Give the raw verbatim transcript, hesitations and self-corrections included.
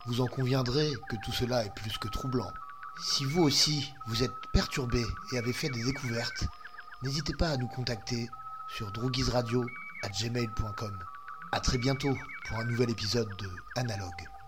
Vous en conviendrez que tout cela est plus que troublant. Si vous aussi, vous êtes perturbé et avez fait des découvertes, n'hésitez pas à nous contacter sur drougizradio arobase gmail point com. A très bientôt pour un nouvel épisode de Analogue.